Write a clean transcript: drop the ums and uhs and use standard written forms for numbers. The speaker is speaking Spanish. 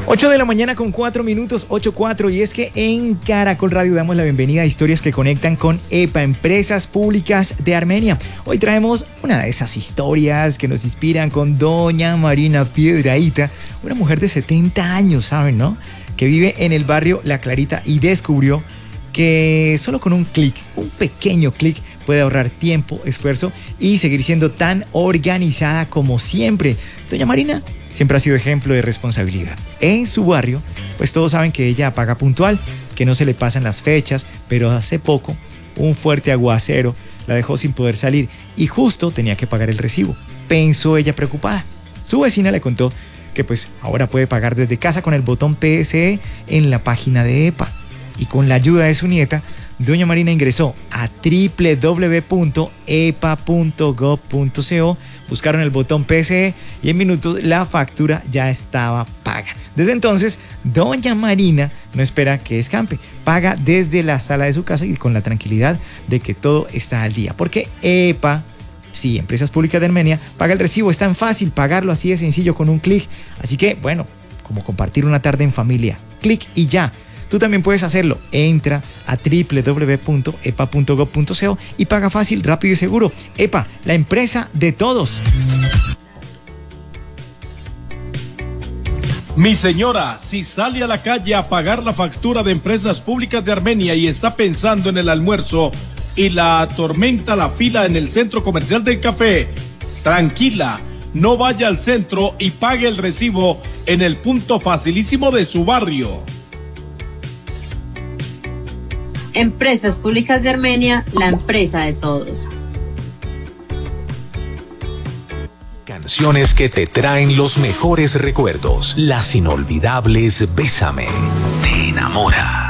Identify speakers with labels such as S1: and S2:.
S1: 8 de la mañana con 4 minutos, 8:04, y es que en Caracol Radio damos la bienvenida a historias que conectan con EPA, Empresas Públicas de Armenia. Hoy traemos una de esas historias que nos inspiran con doña Marina Piedrahita, una mujer de 70 años, ¿saben, no? Que vive en el barrio La Clarita y descubrió que solo con un clic, un pequeño clic, puede ahorrar tiempo, esfuerzo y seguir siendo tan organizada como siempre. Doña Marina siempre ha sido ejemplo de responsabilidad. En su barrio, pues todos saben que ella paga puntual, que no se le pasan las fechas, pero hace poco un fuerte aguacero la dejó sin poder salir y justo tenía que pagar el recibo. Pensó ella preocupada. Su vecina le contó que pues ahora puede pagar desde casa con el botón PSE en la página de EPA. Y con la ayuda de su nieta, doña Marina ingresó a www.epa.gov.co, buscaron el botón PSE y en minutos la factura ya estaba paga. Desde entonces, doña Marina no espera que escampe, paga desde la sala de su casa y con la tranquilidad de que todo está al día. Porque EPA, sí, Empresas Públicas de Armenia, paga el recibo, es tan fácil pagarlo así de sencillo con un clic. Así que, bueno, como compartir una tarde en familia, clic y ya. Tú también puedes hacerlo. Entra a www.epa.gov.co y paga fácil, rápido y seguro. EPA, la empresa de todos.
S2: Mi señora, si sale a la calle a pagar la factura de Empresas Públicas de Armenia y está pensando en el almuerzo y la atormenta la fila en el centro comercial del café, tranquila, no vaya al centro y pague el recibo en el punto facilísimo de su barrio.
S3: Empresas Públicas de Armenia, la empresa de todos.
S4: Canciones que te traen los mejores recuerdos, las inolvidables Bésame, te enamora.